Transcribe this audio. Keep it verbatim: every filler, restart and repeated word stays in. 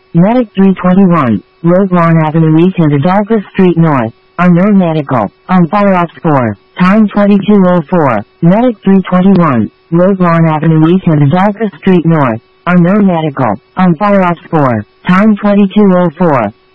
Medic three twenty-one, Rosewarne Avenue East and Adolphus Street North. Unknown medical. On fire ops four. Time twenty-two oh four. Medic three twenty-one, Rosewarne Avenue East and Adolphus Street North. Unknown medical. On fire ops four. Time twenty-two oh four.